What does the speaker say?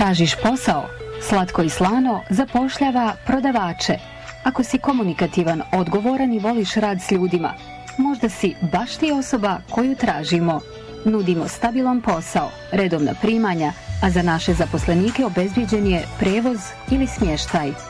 Tražiš posao? Slatko i slano zapošljava prodavače. Ako si komunikativan, odgovoran i voliš rad s ljudima, možda si baš ti osoba koju tražimo. Nudimo stabilan posao, redovna primanja, a za naše zaposlenike obezbijeđen je prevoz ili smještaj.